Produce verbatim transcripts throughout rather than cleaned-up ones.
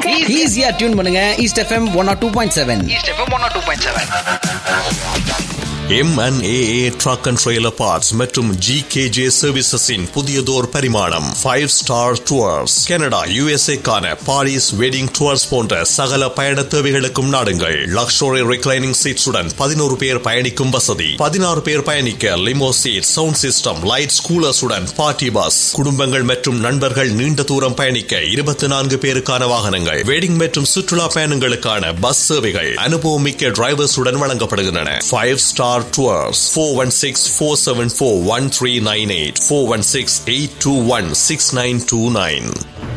ஈஸியா டியூன் பண்ணுங்க east FM one R two point seven. East FM one R two point seven. M and A drug and trailer parts மற்றும் G K J சர்வீசஸின் புதியதோர் பரிமாணம் five star tours. Canada USA கான Paris wedding tours போன்ற சகல பயண தேவைகளுக்கும் நாடுங்கள். Luxury reclining சீட்ஸுடன் பதினோரு பேர் பயணிக்கும் வசதி, பதினாறு பேர் பயணிக்க லிமோ seat, sound system, light, கூலர்ஸுடன் party bus. குடும்பங்கள் மற்றும் நண்பர்கள் நீண்ட தூரம் பயணிக்க இருபத்தி நான்கு பேருக்கான வாகனங்கள். வெட்டிங் மற்றும் சுற்றுலா பயணங்களுக்கான பஸ் சேவைகள் அனுபவமிக்க டிரைவர்ஸுடன் வழங்கப்படுகின்றன. Five star Tours four one six, four seven four, one three nine eight, four one six, eight two one, six nine two nine.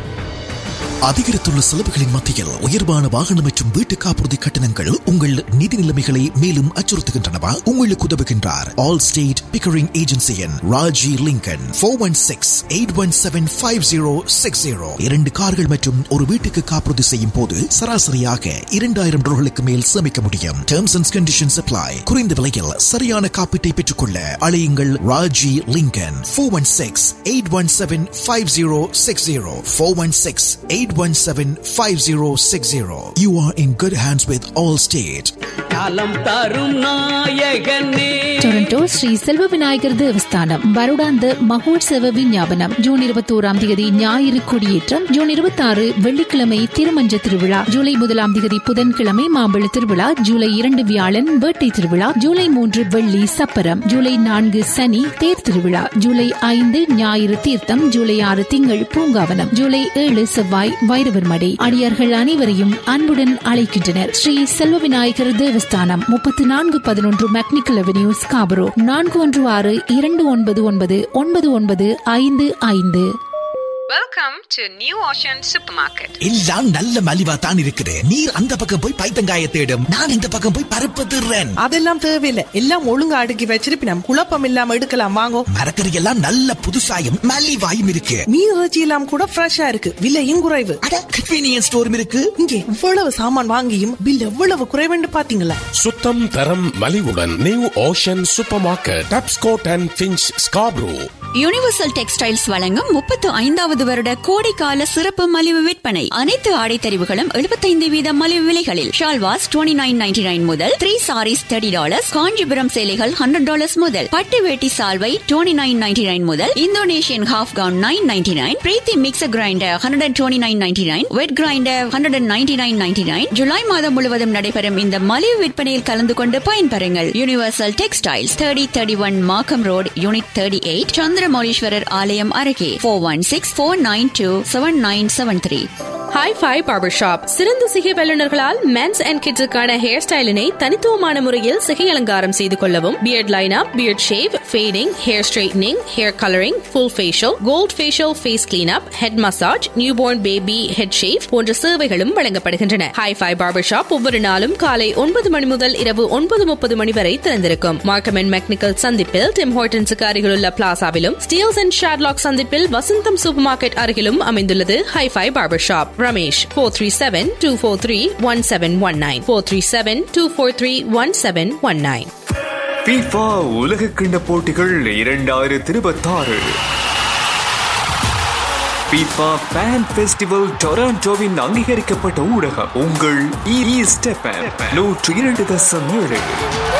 அதிகரித்துள்ள செலவுகளின் மத்தியில் உயர்வான வாகனம் மற்றும் வீட்டு காப்புறுதி கட்டணங்கள் உங்கள் நிதி நிலைமைகளை மேலும் அச்சுறுத்துகின்றனவா? உங்களுக்கு உதவுகின்றார் all state Pickering ஏஜென்சியின் Raji Lincoln. Four one six, eight one seven, five zero six zero. இரண்டு கார்கள் மற்றும் ஒரு வீட்டுக்கு காப்புறுதி செய்யும் போது சராசரியாக இரண்டாயிரம் டாலர்களுக்கு மேல் சேமிக்க முடியும். Terms and conditions apply. குறைந்த விலையில் சரியான காப்பீட்டை பெற்றுக்கொள்ள அழையுங்கள் Raji Lincoln. Four one six, eight one seven, five zero six zero. Four one six, eight one seven, five zero six zero. You are in good hands with Allstate. காலம் தரும் நாயகனே. Toronto Sri Selva Vinayagar தேவஸ்தானம் வருடாந்த மகோத்சவ விஞ்ஞாபனம். June இருபத்தி ஓராம் தேதி ஞாயிறு கொடியேற்றம், ஜூன் இருபத்தி ஆறு வெள்ளிக்கிழமை திருமஞ்ச திருவிழா, ஜூலை முதலாம் தேதி புதன்கிழமை மாம்பழ திருவிழா, ஜூலை இரண்டு வியாழன் வேட்டை திருவிழா, ஜூலை மூன்று வெள்ளி சப்பரம், ஜூலை நான்கு சனி தேர் திருவிழா, ஜூலை ஐந்து ஞாயிறு தீர்த்தம், ஜூலை ஆறு திங்கள் பூங்காவனம், ஜூலை ஏழு செவ்வாய் வைரவர் மடை. அடியார்கள் அனைவரையும் அன்புடன் அழைக்கின்றனர். ஸ்ரீ செல்வ விநாயகர் தேவஸ்தானம், முப்பத்தி நான்கு பதினொன்று மெக்னிக்கல் அவென்யூ, ஸ்காபரோ. நான்கு ஒன்று ஆறு இரண்டு ஒன்பது ஒன்பது ஒன்பது ஒன்பது ஐந்து ஐந்து. Welcome to New Ocean Supermarket. எல்லாம் நல்ல மலிவா தான் இருக்குது. நீர் அந்த பக்கம் போய் பைத்தங்காய தேடும், நான் இந்த பக்கம் போய் பருப்பு திருறேன். அதெல்லாம் தேவையில்லை, எல்லாம் ஒழுங்கா அடுக்கி வச்சிருப்பினம். குழப்பம் இல்லாம எடுக்கலாம் வாங்கோ. மரக்கறி எல்லாம் நல்ல புதுசாயும் மலிவாயும் இருக்கு. மீன் இறைச்சி எல்லாம் கூட ஃப்ரெஷ்ஷா இருக்கு, விலையும் குறைவு. அட கன்வீனியன்ஸ் ஸ்டோரும் இருக்கு. இங்கே இவ்வளவு சாமான் வாங்கியும் பில் எவ்வளவு குறைவுன்னு பாத்தீங்களா? சுத்தம் தரம் மலிவுடன் new ocean super market, Tapscott and pinch, Scarborough. Universal textiles வழங்கும் முப்பத்து ஐந்தாவது வருட கோடைக்கால சிறப்பு மலிவு விற்பனை. அனைத்து ஆடை தெரிவுகளும் எழுபத்தைந்து வீதம் மலிவு விலைகளில். Shalwars twenty nine ninety nine முதல், three saris thirty dollars, Kanchipuram சேலைகள் ஹண்ட்ரட் டாலர்ஸ் முதல், பட்டு வேட்டி சால்வை டுவெண்ட்டி நைன் நைன்டி நைன் முதல், Indonesian half gown nine ninety nine, பிரீத்தி mixer grinder hundred twenty nine ninety nine, wet grinder hundred ninety nine ninety nine. July மாதம் முழுவதும் நடைபெறும் இந்த மலிவு விற்பனையில் கலந்து கொண்டு பயன்பெறுங்கள். Universal textiles, thirty thirty one மார்க்கம் road, unit thirty eight, Chandramouleeswarar ஆலயம் அருகே. Four one six, four nine two, seven nine seven three. Hi-Fi Barbershop. சிறந்த சிகை வல்லுநர்களால் மென்ஸ் அண்ட் கிட்ஸுக்கான ஹேர் ஸ்டைலினை தனித்துவமான முறையில் சிகை அலங்காரம் செய்து கொள்ளவும், beard lineup, beard shave, fading, hair straightening, hair colouring, full facial, gold facial, face cleanup, head massage, newborn baby head shave போன்ற சேவைகளும் வழங்கப்படுகின்றன. Hi-Fi Barbershop ஒவ்வொரு நாளும் காலை ஒன்பது மணி முதல் இரவு ஒன்பது முப்பது மணி வரை திறந்திருக்கும். மார்க்கம் அண்ட் மெக்னிக்கல் சந்திப்பில் டிம் ஹார்டன்ஸுக்கு அருகிலுள்ள பிளாசாவிலும், ஸ்டீல்ஸ் அண்ட் ஷாட்லாக் சந்திப்பில் வசந்தம் சூப்பர் மார்க்கெட் அருகிலும் அமைந்துள்ளது Hi-Fi Barbershop. Ramesh four three seven, two four three, one seven one nine, four three seven, two four three, one seven one nine. FIFA உலக கிண்ண போட்டிகள் இரண்டாயிரத்து இருபத்தாறு FIFA Fan Festival டொராண்டோவின் அங்கீகரிக்கப்பட்ட ஊடகம் உங்கள் ஈஸ்ட் எஃப்எம் நூற்று இரண்டு தசம் ஏழு.